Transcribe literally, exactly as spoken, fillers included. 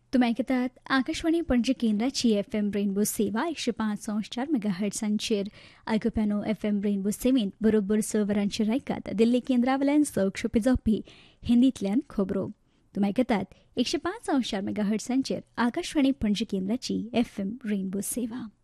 तुम्ही ऐकतात आकाशवाणी पणजी केंद्राची एफ एम रेनबो सेवा एकशे पाच अंश चार मेगा हर्ट्सांचेर आयकुप्यानो एफ एम रेनबो सेवेंत बरोबर स वरांचेर आयकात दिल्ली केंद्रावयल्यान सक्षेपी जावपी हिंदींतल्यान खबरो. तुम्ही ऐकतात एकशे पाच अंश चार मेगा हर्ट्सांचेर आकाशवाणी पणजी केंद्राची एफ एम रेनबो सेवा.